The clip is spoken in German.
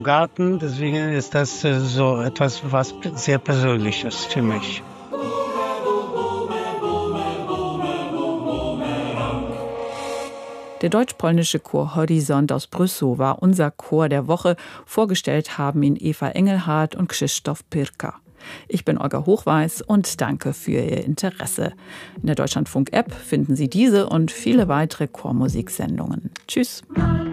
Garten, deswegen ist das so etwas was sehr Persönliches für mich. Der deutsch-polnische Chor Horizont aus Brüssow war unser Chor der Woche. Vorgestellt haben ihn Eva Engelhardt und Krzysztof Pirka. Ich bin Olga Hochweiß und danke für Ihr Interesse. In der Deutschlandfunk-App finden Sie diese und viele weitere Chormusiksendungen. Tschüss.